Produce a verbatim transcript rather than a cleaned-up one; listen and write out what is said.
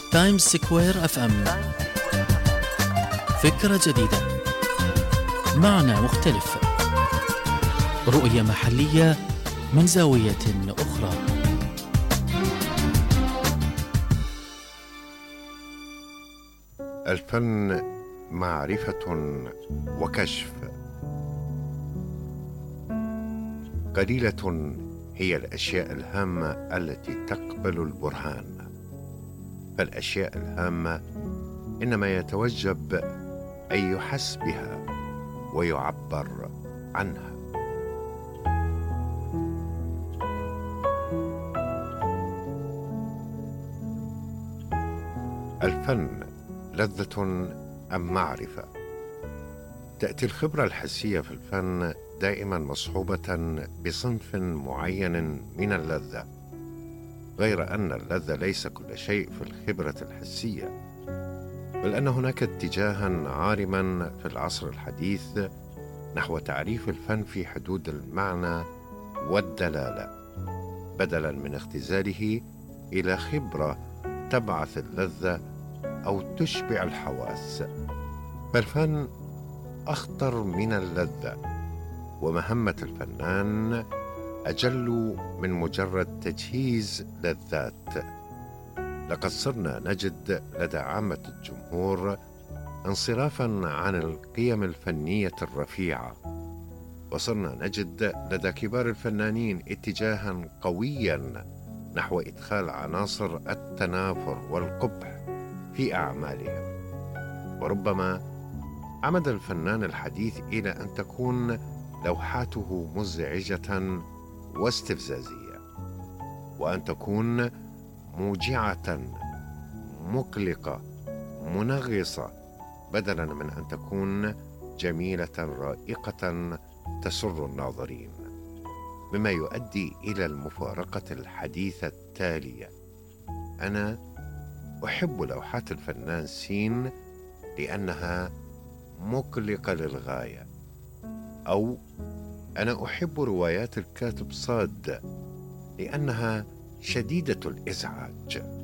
تايمز سكوير اف ام، فكرة جديدة، معنى مختلف، رؤية محلية من زاوية أخرى. الفن معرفة وكشف. قليلة هي الأشياء الهامة التي تقبل البرهان، فالأشياء الهامة إنما يتوجب أن يحس بها ويعبر عنها. الفن لذة أم معرفة؟ تأتي الخبرة الحسية في الفن دائما مصحوبة بصنف معين من اللذة، غير أن اللذة ليس كل شيء في الخبرة الحسية، بل أن هناك اتجاها عارما في العصر الحديث نحو تعريف الفن في حدود المعنى والدلالة، بدلا من اختزاله إلى خبرة تبعث اللذة أو تشبع الحواس. فالفن أخطر من اللذة، ومهمة الفنان أجل من مجرد تجهيز لذات. لقد صرنا نجد لدى عامة الجمهور انصرافا عن القيم الفنية الرفيعة، وصرنا نجد لدى كبار الفنانين اتجاها قويا نحو إدخال عناصر التنافر والقبح في أعمالهم. وربما عمد الفنان الحديث إلى أن تكون لوحاته مزعجة واستفزازية، وأن تكون موجعة مقلقة منغصة، بدلا من أن تكون جميلة رائقة تسر الناظرين، مما يؤدي إلى المفارقة الحديثة التالية: أنا أحب لوحات الفنان سين لأنها مقلقة للغاية، أو أنا أحب روايات الكاتب صاد لأنها شديدة الإزعاج.